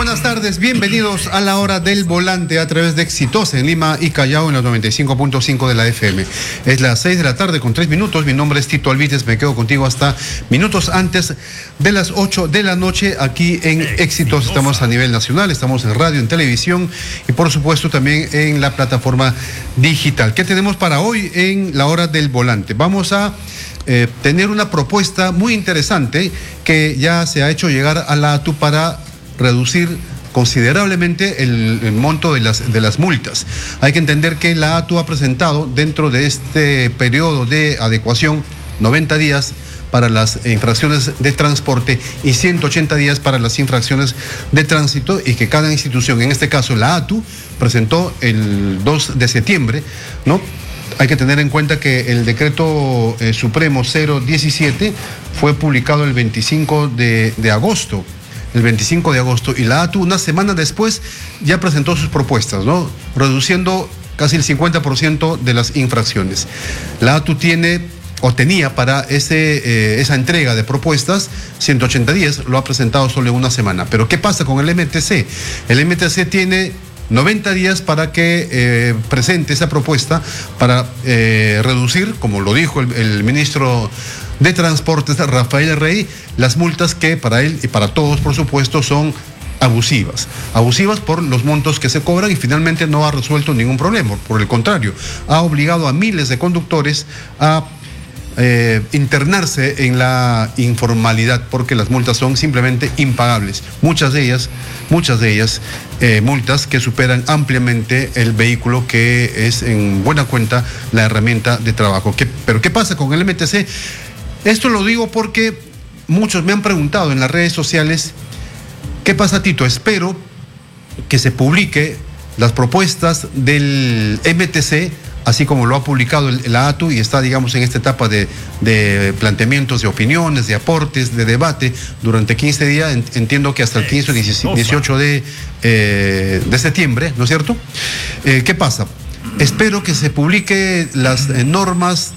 buenas tardes, bienvenidos a la hora del volante a través de Exitosa en Lima y Callao en los 95.5 de la FM. Es las 6 de la tarde con 3 minutos, mi nombre es Tito Alvites, me quedo contigo hasta minutos antes de las 8 de la noche aquí en Exitosa. Estamos a nivel nacional, estamos en radio, en televisión y por supuesto también en la plataforma digital. ¿Qué tenemos para hoy en la hora del volante? Vamos a tener una propuesta muy interesante que ya se ha hecho llegar a la ATU para reducir considerablemente el monto de las multas. Hay que entender que la ATU ha presentado dentro de este periodo de adecuación 90 días para las infracciones de transporte y 180 días para las infracciones de tránsito, y que cada institución, en este caso la ATU, presentó el 2 de septiembre, ¿no? Hay que tener en cuenta que el decreto supremo 017 fue publicado el 25 de agosto. El 25 de agosto, y la ATU una semana después ya presentó sus propuestas, ¿no? Reduciendo casi el 50% de las infracciones. La ATU tenía para esa entrega de propuestas 180 días, lo ha presentado solo en una semana. Pero ¿qué pasa con el MTC? El MTC tiene 90 días para que presente esa propuesta para reducir, como lo dijo el ministro de Transportes, Rafael Rey, las multas que para él y para todos, por supuesto, son abusivas. Abusivas por los montos que se cobran, y finalmente no ha resuelto ningún problema. Por el contrario, ha obligado a miles de conductores a internarse en la informalidad, porque las multas son simplemente impagables. Muchas de ellas multas que superan ampliamente el vehículo, que es en buena cuenta la herramienta de trabajo. Pero ¿qué pasa con el MTC? Esto lo digo porque muchos me han preguntado en las redes sociales, ¿qué pasa, Tito? Espero que se publique las propuestas del MTC, así como lo ha publicado la ATU, y está, digamos, en esta etapa de planteamientos, de opiniones, de aportes, de debate durante 15 días, entiendo que hasta el 15 o 18 de septiembre, ¿no es cierto? ¿Qué pasa? Espero que se publique las normas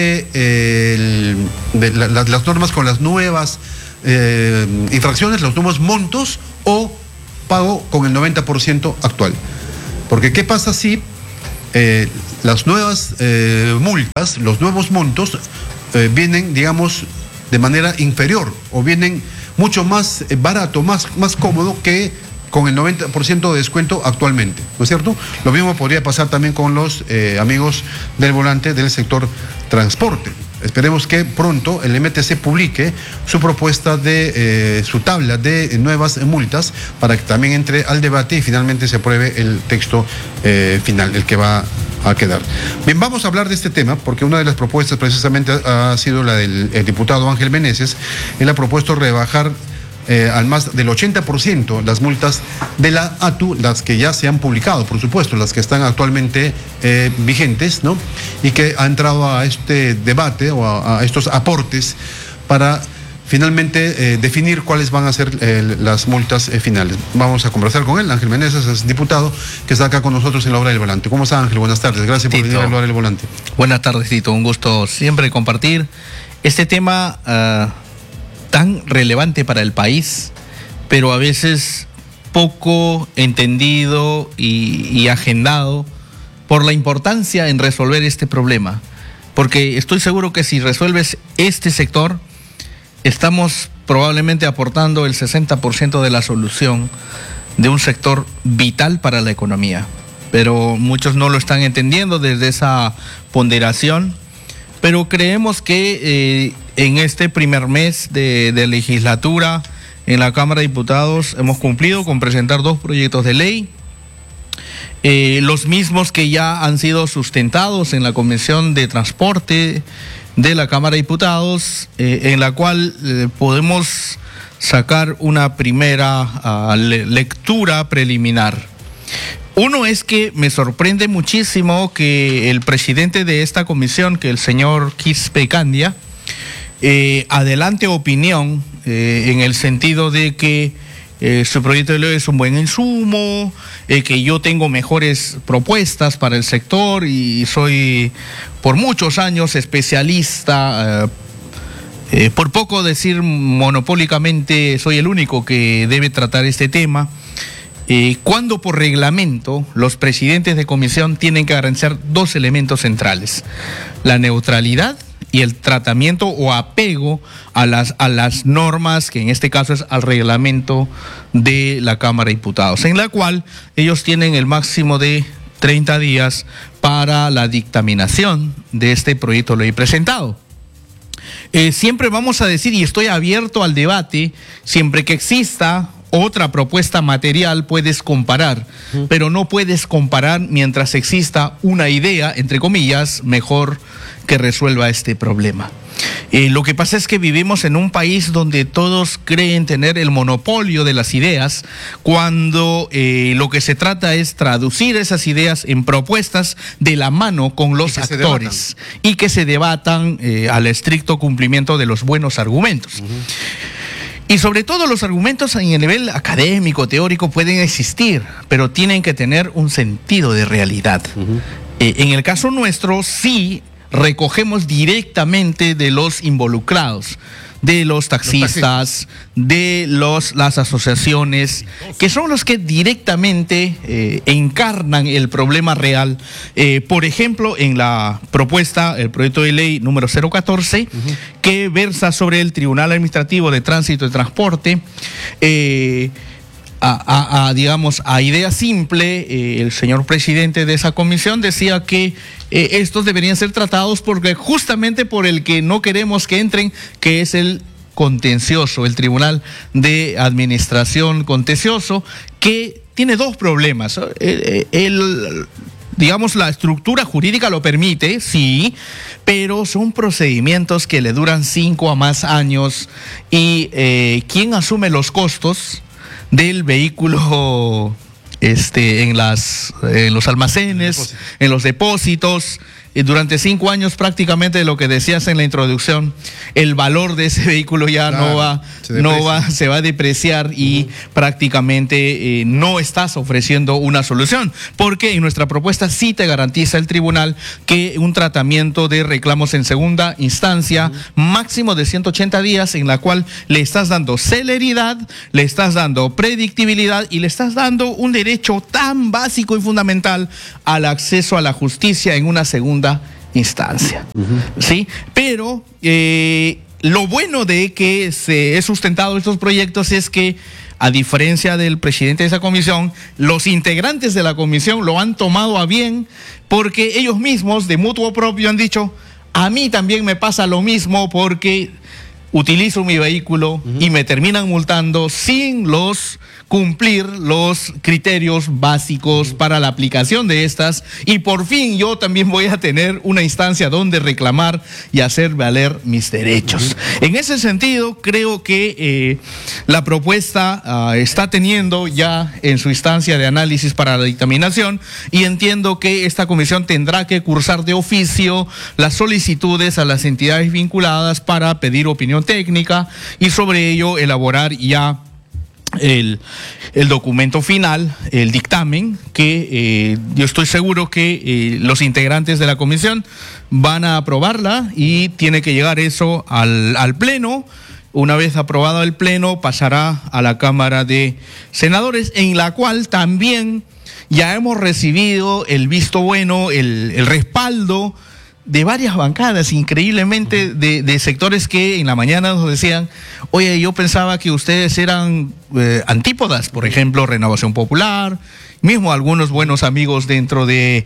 las normas con las nuevas infracciones, los nuevos montos o pago con el 90% actual. Porque ¿qué pasa si las nuevas multas, los nuevos montos vienen, digamos, de manera inferior, o vienen mucho más barato, más cómodo que con el 90% de descuento actualmente, ¿no es cierto? Lo mismo podría pasar también con los amigos del volante del sector transporte. Esperemos que pronto el MTC publique su propuesta su tabla de nuevas multas, para que también entre al debate y finalmente se apruebe el texto final, el que va a quedar. Bien, vamos a hablar de este tema porque una de las propuestas precisamente ha sido la del diputado Ángel Meneses. Él ha propuesto rebajar al más del 80% las multas de la ATU, las que ya se han publicado, por supuesto, las que están actualmente vigentes, ¿no? Y que ha entrado a este debate o a estos aportes para finalmente definir cuáles van a ser las multas finales. Vamos a conversar con él. Ángel Meneses es diputado que está acá con nosotros en la hora del volante. ¿Cómo está, Ángel? Buenas tardes. Gracias por venir a la hora del volante. Buenas tardes, Tito. Un gusto siempre compartir este tema tan relevante para el país, pero a veces poco entendido y agendado por la importancia en resolver este problema. Porque estoy seguro que si resuelves este sector, estamos probablemente aportando el 60% de la solución de un sector vital para la economía. Pero muchos no lo están entendiendo desde esa ponderación. Pero creemos que en este primer mes de legislatura en la Cámara de Diputados hemos cumplido con presentar 2 proyectos de ley, los mismos que ya han sido sustentados en la Comisión de Transporte de la Cámara de Diputados, en la cual podemos sacar una primera lectura preliminar. Uno es que me sorprende muchísimo que el presidente de esta comisión, que el señor Quispe Candia, adelante opinión en el sentido de que su proyecto de ley es un buen insumo, que yo tengo mejores propuestas para el sector y soy por muchos años especialista por poco decir monopólicamente soy el único que debe tratar este tema, cuando por reglamento los presidentes de comisión tienen que garantizar dos elementos centrales: la neutralidad y el tratamiento o apego a las normas, que en este caso es al reglamento de la Cámara de Diputados, en la cual ellos tienen el máximo de 30 días para la dictaminación de este proyecto de ley presentado. Siempre vamos a decir, y estoy abierto al debate, siempre que exista otra propuesta material puedes comparar, pero no puedes comparar mientras exista una idea, entre comillas, mejor que resuelva este problema. Lo que pasa es que vivimos en un país donde todos creen tener el monopolio de las ideas, cuando lo que se trata es traducir esas ideas en propuestas de la mano con los actores y que se debatan al estricto cumplimiento de los buenos argumentos. Y sobre todo los argumentos en el nivel académico, teórico, pueden existir, pero tienen que tener un sentido de realidad. En el caso nuestro, sí recogemos directamente de los involucrados, de los taxistas, de las asociaciones, que son los que directamente encarnan el problema real. Por ejemplo, en la propuesta, el proyecto de ley número 014, que versa sobre el Tribunal Administrativo de Tránsito y Transporte, digamos, a idea simple, el señor presidente de esa comisión decía que estos deberían ser tratados justamente por el que no queremos que entren, que es el contencioso, el Tribunal de Administración Contencioso, que tiene dos problemas. Digamos, la estructura jurídica lo permite, sí, pero son procedimientos que le duran 5 a más años, y ¿quién asume los costos del vehículo en los almacenes, en los depósitos? Durante 5 años, prácticamente, lo que decías en la introducción, el valor de ese vehículo ya se va a depreciar, y prácticamente no estás ofreciendo una solución, porque en nuestra propuesta sí te garantiza el tribunal que un tratamiento de reclamos en segunda instancia, máximo de 180 días, en la cual le estás dando celeridad, le estás dando predictibilidad y le estás dando un derecho tan básico y fundamental al acceso a la justicia en una segunda instancia. ¿Sí? Pero lo bueno de que se he sustentado estos proyectos es que, a diferencia del presidente de esa comisión, los integrantes de la comisión lo han tomado a bien, porque ellos mismos, de mutuo propio, han dicho: a mí también me pasa lo mismo, porque utilizo mi vehículo y me terminan multando sin cumplir los criterios básicos para la aplicación de estas, y por fin yo también voy a tener una instancia donde reclamar y hacer valer mis derechos. En ese sentido, creo que la propuesta está teniendo ya en su instancia de análisis para la dictaminación, y entiendo que esta comisión tendrá que cursar de oficio las solicitudes a las entidades vinculadas para pedir opinión técnica, y sobre ello elaborar ya el documento final, el dictamen, que yo estoy seguro que los integrantes de la comisión van a aprobarla, y tiene que llegar eso al Pleno. Una vez aprobado el Pleno, pasará a la Cámara de Senadores, en la cual también ya hemos recibido el visto bueno, el respaldo de varias bancadas, increíblemente, de sectores que en la mañana nos decían: oye, yo pensaba que ustedes eran antípodas. Por ejemplo, Renovación Popular, mismo algunos buenos amigos dentro de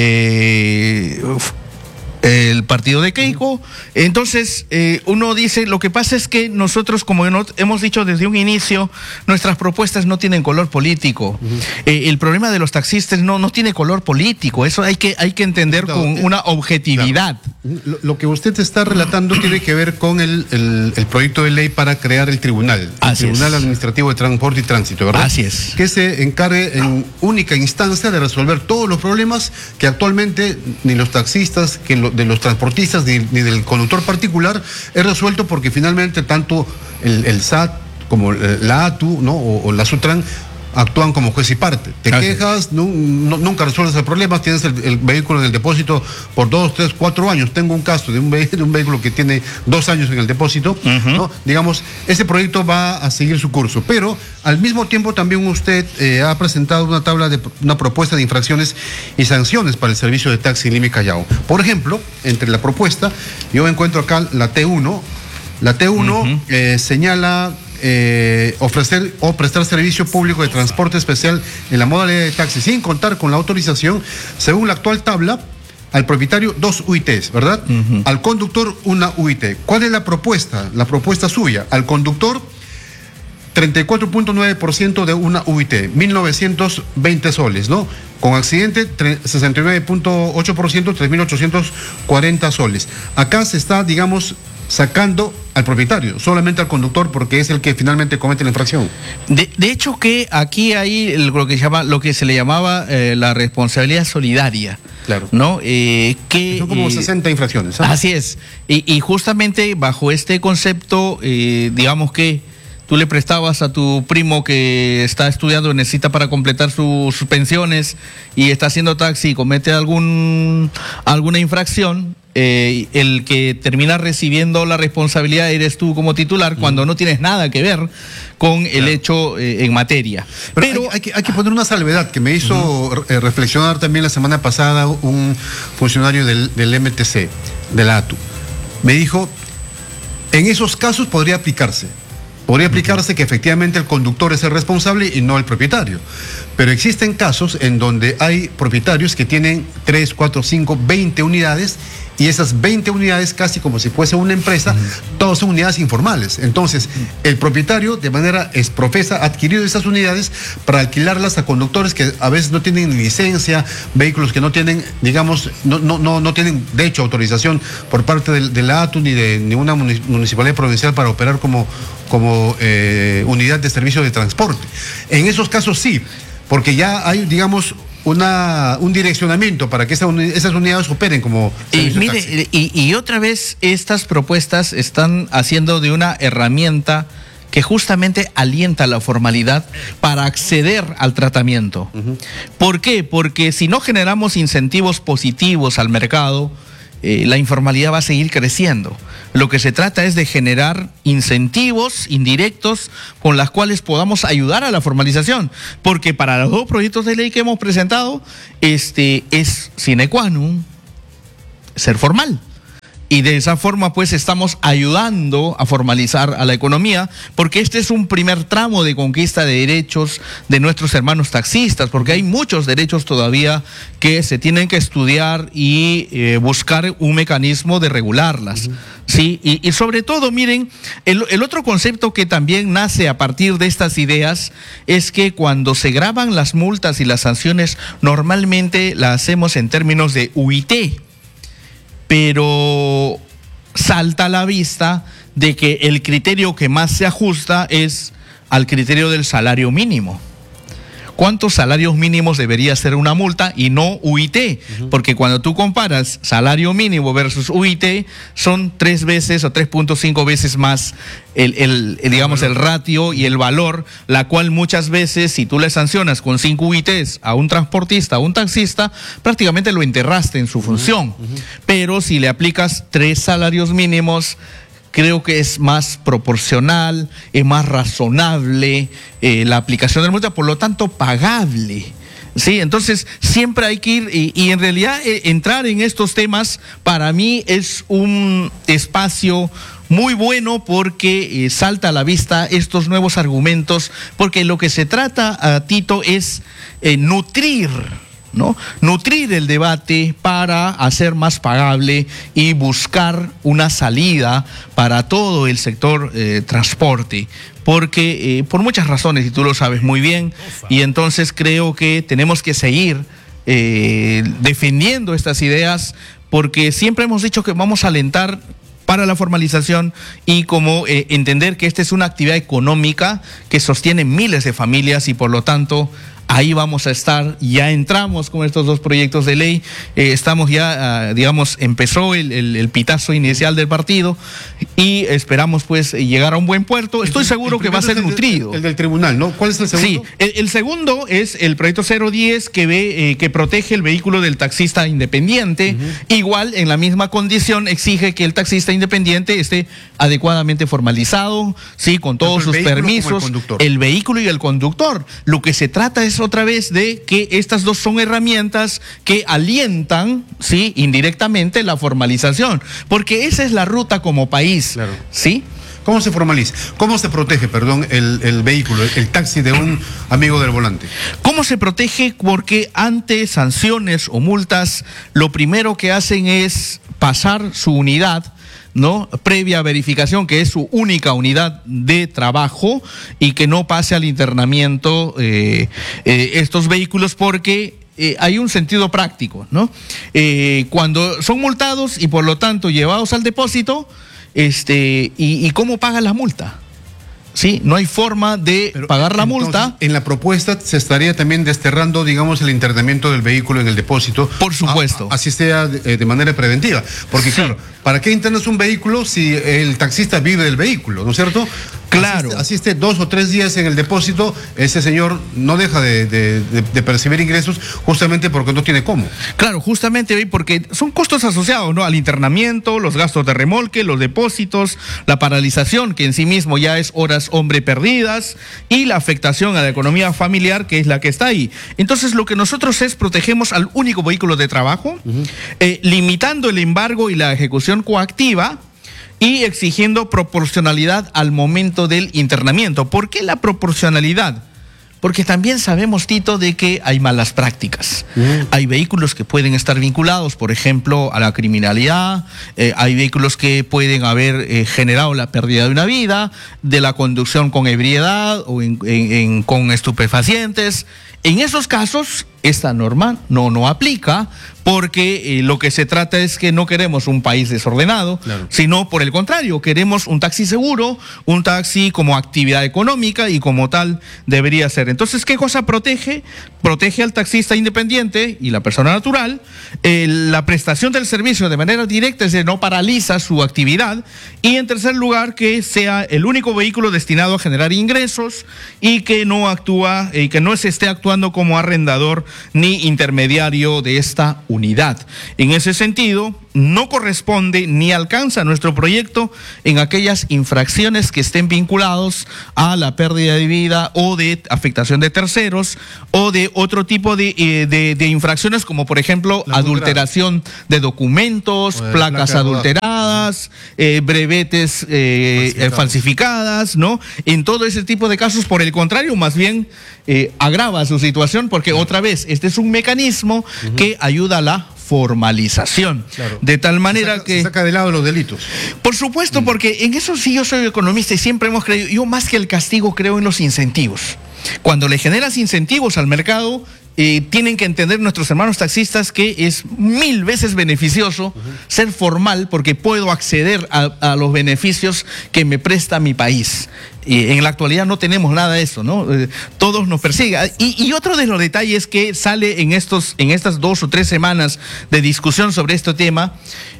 el partido de Keiko. Entonces, uno dice, lo que pasa es que nosotros, como hemos dicho desde un inicio, nuestras propuestas no tienen color político. El problema de los taxistas no tiene color político. Eso hay que entender con una objetividad. Claro. Lo que usted está relatando tiene que ver con el proyecto de ley para crear el tribunal. Así el Tribunal es. Administrativo de Transporte y Tránsito, ¿verdad? Así es. Que se encargue en única instancia de resolver todos los problemas que actualmente ni los taxistas, de los transportistas, ni del conductor particular es resuelto, porque finalmente tanto el SAT como la ATU, ¿no? o la SUTRAN actúan como juez y parte. Te quejas, nunca resuelves el problema, tienes el vehículo en el depósito por 2, 3, 4 años. Tengo un caso de un vehículo que tiene 2 años en el depósito, ¿no? Digamos, ese proyecto va a seguir su curso, pero al mismo tiempo también usted ha presentado una propuesta de infracciones y sanciones para el servicio de taxi en Lima y Callao. Por ejemplo, entre la propuesta, yo encuentro acá la T1. La T1 señala ofrecer o prestar servicio público de transporte especial en la modalidad de taxi sin contar con la autorización. Según la actual tabla, al propietario 2 UITs, ¿verdad? Al conductor 1 UIT. ¿Cuál es la propuesta? La propuesta suya. Al conductor 34.9% de una UIT, 1.920 soles, ¿no? Con accidente 69.8%, 3.840 soles. Acá se está, digamos, sacando al propietario, solamente al conductor, porque es el que finalmente comete la infracción. De hecho que aquí hay lo que se le llamaba la responsabilidad solidaria. Claro. ¿No? Son como 60 infracciones. ¿Sabes? Así es. Y justamente bajo este concepto, digamos que tú le prestabas a tu primo que está estudiando, necesita para completar sus pensiones y está haciendo taxi y comete alguna infracción. El que termina recibiendo la responsabilidad eres tú como titular cuando no tienes nada que ver con el hecho en materia. Pero hay que poner una salvedad que me hizo reflexionar también la semana pasada un funcionario del MTC, de la ATU. Me dijo, en esos casos podría aplicarse que efectivamente el conductor es el responsable y no el propietario. Pero existen casos en donde hay propietarios que tienen 3, 4, 5, 20 unidades y esas 20 unidades, casi como si fuese una empresa, todas son unidades informales. Entonces, el propietario, de manera exprofesa, ha adquirido esas unidades para alquilarlas a conductores que a veces no tienen licencia, vehículos que no tienen, digamos, no tienen, de hecho, autorización por parte de la ATU ni de ninguna municipalidad provincial para operar como unidad de servicio de transporte. En esos casos sí, porque ya hay, digamos, un direccionamiento para que esas unidades operen como servicio de taxi. Y otra vez estas propuestas están haciendo de una herramienta que justamente alienta la formalidad para acceder al tratamiento. ¿Por qué? Porque si no generamos incentivos positivos al mercado, la informalidad va a seguir creciendo. Lo que se trata es de generar incentivos indirectos con los cuales podamos ayudar a la formalización, porque para los 2 proyectos de ley que hemos presentado, es sine qua non ser formal. Y de esa forma pues estamos ayudando a formalizar a la economía, porque este es un primer tramo de conquista de derechos de nuestros hermanos taxistas, porque hay muchos derechos todavía que se tienen que estudiar y buscar un mecanismo de regularlas. Sí, y sobre todo, miren, el otro concepto que también nace a partir de estas ideas es que cuando se graban las multas y las sanciones, normalmente las hacemos en términos de UIT. Pero salta a la vista de que el criterio que más se ajusta es al criterio del salario mínimo. ¿Cuántos salarios mínimos debería ser una multa y no UIT? Porque cuando tú comparas salario mínimo versus UIT, son 3 veces o 3.5 veces más digamos, el ratio y el valor, la cual muchas veces, si tú le sancionas con 5 UITs a un transportista, a un taxista, prácticamente lo enterraste en su función. Pero si le aplicas 3 salarios mínimos, creo que es más proporcional, es más razonable la aplicación de la multa, por lo tanto pagable. Sí, entonces siempre hay que ir y en realidad entrar en estos temas para mí es un espacio muy bueno porque salta a la vista estos nuevos argumentos, porque lo que se trata, Tito, es nutrir el debate para hacer más pagable y buscar una salida para todo el sector transporte, porque por muchas razones, y tú lo sabes muy bien, y entonces creo que tenemos que seguir defendiendo estas ideas, porque siempre hemos dicho que vamos a alentar para la formalización y como entender que esta es una actividad económica que sostiene miles de familias y por lo tanto Ahí vamos a estar, ya entramos con estos dos proyectos de ley, estamos ya, digamos, empezó el pitazo inicial del partido y esperamos pues llegar a un buen puerto. Estoy seguro que va a ser nutrido. El del tribunal, ¿no? ¿Cuál es el segundo? Sí, el segundo es el proyecto 010 que protege el vehículo del taxista independiente. Igual, en la misma condición, exige que el taxista independiente esté adecuadamente formalizado, sí, con todos sus permisos, el vehículo y el conductor. Lo que se trata es otra vez de que estas dos son herramientas que alientan, sí, indirectamente la formalización, porque esa es la ruta como país, claro. ¿sí? ¿Cómo se formaliza? ¿Cómo se protege, perdón, el vehículo, el taxi de un amigo del volante? ¿Cómo se protege? Porque ante sanciones o multas, lo primero que hacen es pasar su unidad, ¿no? Previa verificación, que es su única unidad de trabajo, y que no pase al internamiento estos vehículos, porque hay un sentido práctico, ¿no? Cuando son multados y por lo tanto llevados al depósito, ¿y cómo paga la multa? Sí, no hay forma de pagar la multa. En la propuesta se estaría también desterrando, digamos, el internamiento del vehículo en el depósito. Por supuesto. Así sea de manera preventiva. Porque, sí, claro, ¿para qué internas un vehículo si el taxista vive del vehículo, ¿no es cierto? Claro. Así esté 2 o 3 días en el depósito, ese señor no deja de percibir ingresos justamente porque no tiene cómo. Claro, justamente porque son costos asociados, ¿no? Al internamiento, los gastos de remolque, los depósitos, la paralización, que en sí mismo ya es horas hombre perdidas, y la afectación a la economía familiar, que es la que está ahí. Entonces, lo que nosotros protegemos al único vehículo de trabajo, limitando el embargo y la ejecución coactiva, y exigiendo proporcionalidad al momento del internamiento. ¿Por qué la proporcionalidad? Porque también sabemos, Tito, de que hay malas prácticas. Hay vehículos que pueden estar vinculados, por ejemplo, a la criminalidad, hay vehículos que pueden haber generado la pérdida de una vida, de la conducción con ebriedad o con estupefacientes. En esos casos, esta norma no aplica, porque lo que se trata es que no queremos un país desordenado, claro, sino por el contrario, queremos un taxi seguro, un taxi como actividad económica, y como tal debería ser. Entonces, ¿qué cosa protege? Protege al taxista independiente y la persona natural, la prestación del servicio de manera directa, es decir, no paraliza su actividad, y en tercer lugar, que sea el único vehículo destinado a generar ingresos y que no actúa, que no se esté actuando como arrendador ni intermediario de esta unidad. En ese sentido, no corresponde ni alcanza nuestro proyecto en aquellas infracciones que estén vinculados a la pérdida de vida o de afectación de terceros, o de otro tipo de infracciones, como por ejemplo adulteración de documentos, placas adulteradas, brevetes falsificadas, ¿no? En todo ese tipo de casos, por el contrario, más bien agrava su situación, porque otra vez, este es un mecanismo que ayuda a la formalización. Claro. De tal manera que... Se saca de lado los delitos. Por supuesto, porque en eso sí yo soy economista y siempre hemos creído, yo más que el castigo creo en los incentivos. Cuando le generas incentivos al mercado, tienen que entender nuestros hermanos taxistas que es 1000 veces beneficioso ser formal, porque puedo acceder a los beneficios que me presta mi país. En la actualidad no tenemos nada de eso, ¿no? Todos nos persiguen. Y otro de los detalles que sale en estas 2 o 3 semanas de discusión sobre este tema,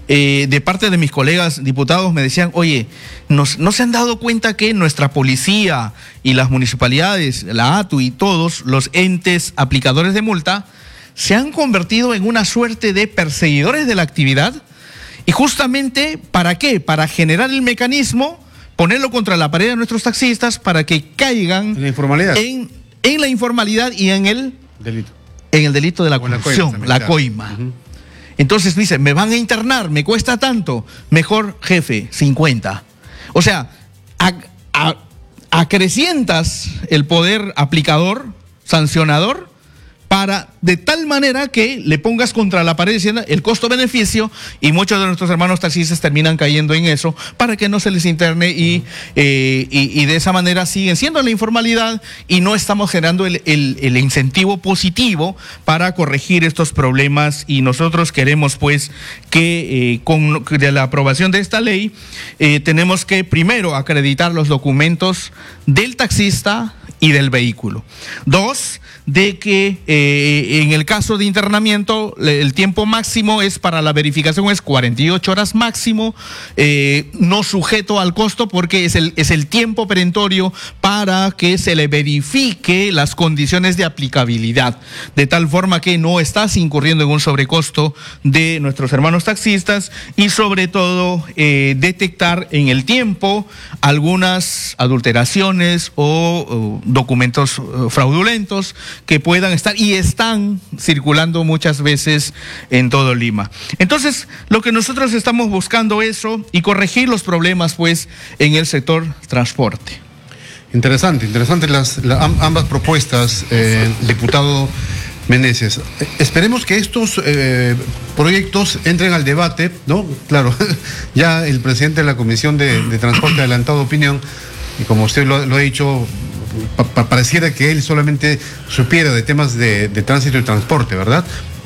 de parte de mis colegas diputados, me decían, oye, ¿no se han dado cuenta que nuestra policía y las municipalidades, la ATU y todos los entes aplicadores de multa se han convertido en una suerte de perseguidores de la actividad? Y justamente, ¿para qué? Para generar el mecanismo, ponerlo contra la pared de nuestros taxistas para que caigan en la informalidad, en la informalidad y en el delito, en el delito de la corrupción, la coima. Entonces dice, me van a internar, me cuesta tanto, mejor jefe, 50. O sea, acrecientas el poder aplicador, sancionador, de tal manera que le pongas contra la pared diciendo el costo-beneficio, y muchos de nuestros hermanos taxistas terminan cayendo en eso para que no se les interne, y de esa manera siguen siendo la informalidad y no estamos generando el incentivo positivo para corregir estos problemas. Y nosotros queremos pues que con la aprobación de esta ley tenemos que primero acreditar los documentos del taxista y del vehículo. 2, de que en el caso de internamiento el tiempo máximo es para la verificación es 48 horas máximo, no sujeto al costo porque es el tiempo perentorio para que se le verifique las condiciones de aplicabilidad, de tal forma que no estás incurriendo en un sobrecosto de nuestros hermanos taxistas y sobre todo detectar en el tiempo algunas adulteraciones o documentos fraudulentos que puedan estar y están circulando muchas veces en todo Lima. Entonces, lo que nosotros estamos buscando eso y corregir los problemas pues en el sector transporte. Interesante ambas propuestas, diputado Meneses. Esperemos que estos proyectos entren al debate, ¿no? Claro, ya el presidente de la Comisión de Transporte ha adelantado opinión y como usted lo ha dicho, pareciera que él solamente supiera de temas de tránsito y transporte, ¿verdad?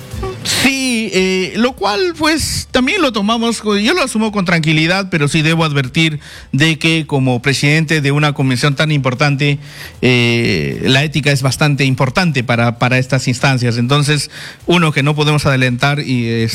Sí, lo cual pues también lo tomamos, yo lo asumo con tranquilidad, pero sí debo advertir de que como presidente de una comisión tan importante, la ética es bastante importante para estas instancias. Entonces, uno, que no podemos adelantar y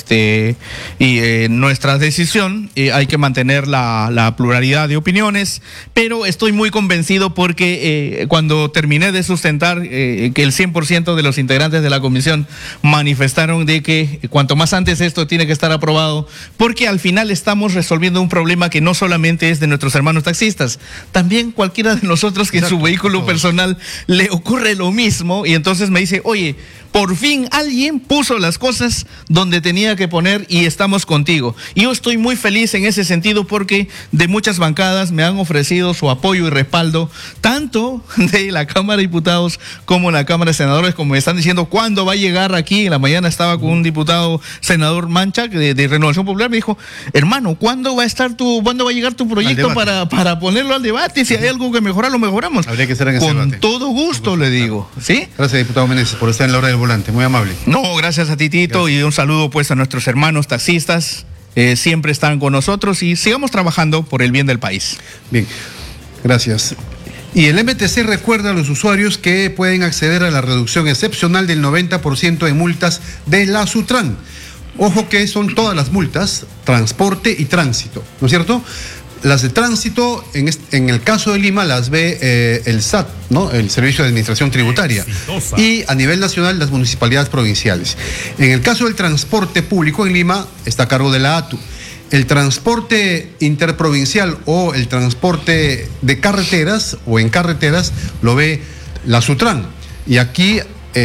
nuestra decisión, hay que mantener la pluralidad de opiniones, pero estoy muy convencido porque cuando terminé de sustentar que el 100% de los integrantes de la comisión manifestaron de que cuanto más antes esto tiene que estar aprobado, porque al final estamos resolviendo un problema que no solamente es de nuestros hermanos taxistas, también cualquiera de nosotros que en su vehículo personal le ocurre lo mismo, y entonces me dice, oye, por fin alguien puso las cosas donde tenía que poner y estamos contigo. Y yo estoy muy feliz en ese sentido porque de muchas bancadas me han ofrecido su apoyo y respaldo, tanto de la Cámara de Diputados como la Cámara de Senadores, como me están diciendo, ¿cuándo va a llegar aquí? En la mañana estaba con un diputado senador Mancha de Renovación Popular, me dijo, hermano, ¿cuándo va a llegar tu proyecto para ponerlo al debate? Si hay algo que mejorar, lo mejoramos. Habría que estar en ese debate. Con todo gusto, le digo. ¿Sí? Gracias, diputado Meneses, por estar en la hora del volante, muy amable. No, gracias a ti, Tito, gracias. Y un saludo pues a nuestros hermanos taxistas, siempre están con nosotros y sigamos trabajando por el bien del país. Bien, gracias. Y el MTC recuerda a los usuarios que pueden acceder a la reducción excepcional del 90% en multas de la Sutran. Ojo que son todas las multas, transporte y tránsito, ¿no es cierto? Las de tránsito, en el caso de Lima, las ve el SAT, ¿no? El Servicio de Administración Tributaria. Exitosa. Y a nivel nacional, las municipalidades provinciales. En el caso del transporte público en Lima, está a cargo de la ATU. El transporte interprovincial o el transporte de carreteras o en carreteras lo ve la Sutran. Y aquí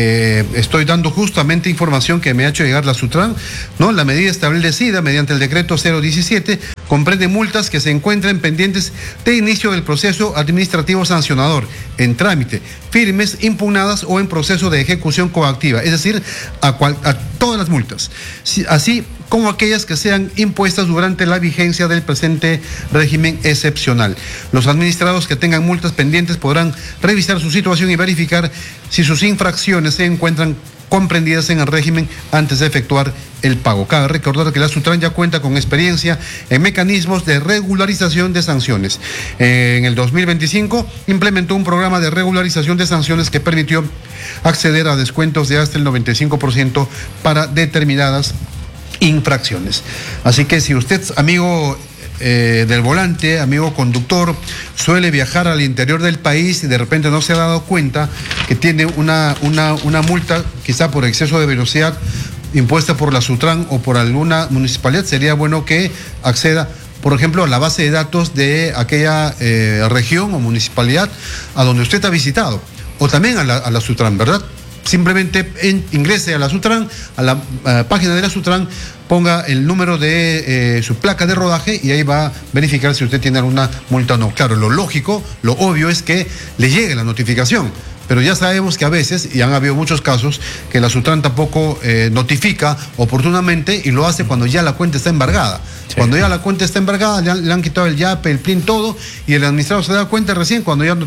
estoy dando justamente información que me ha hecho llegar la Sutran, ¿no? La medida establecida mediante el decreto 017 comprende multas que se encuentran pendientes de inicio del proceso administrativo sancionador, en trámite, firmes, impugnadas o en proceso de ejecución coactiva, es decir, a todas las multas, así como aquellas que sean impuestas durante la vigencia del presente régimen excepcional. Los administrados que tengan multas pendientes podrán revisar su situación y verificar si sus infracciones se encuentran comprendidas en el régimen antes de efectuar el pago. Cabe recordar que la Sutran ya cuenta con experiencia en mecanismos de regularización de sanciones. En el 2025 implementó un programa de regularización de sanciones que permitió acceder a descuentos de hasta el 95% para determinadas infracciones. Así que si usted, amigo del volante, amigo conductor, suele viajar al interior del país y de repente no se ha dado cuenta que tiene una multa, quizá por exceso de velocidad, impuesta por la Sutran o por alguna municipalidad, sería bueno que acceda, por ejemplo, a la base de datos de aquella región o municipalidad a donde usted ha visitado, o también a la Sutran, ¿verdad? Simplemente ingrese a la Sutran, a la página de la Sutran, ponga el número de su placa de rodaje y ahí va a verificar si usted tiene alguna multa o no. Claro, lo lógico, lo obvio es que le llegue la notificación, pero ya sabemos que a veces, y han habido muchos casos, que la Sutran tampoco notifica oportunamente y lo hace cuando ya la cuenta está embargada. Sí. Cuando ya la cuenta está embargada, le han quitado el YAPE, el PLIN, todo, y el administrador se da cuenta recién cuando ya no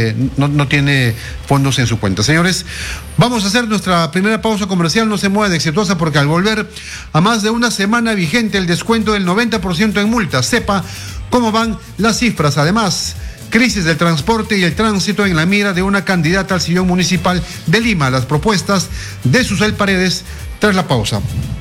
tiene fondos en su cuenta. Señores, vamos a hacer nuestra primera pausa comercial, no se mueva de Exitosa, porque al volver a más de una semana vigente el descuento del 90% en multas, sepa cómo van las cifras. Además, crisis del transporte y el tránsito en la mira de una candidata al sillón municipal de Lima. Las propuestas de Susel Paredes tras la pausa.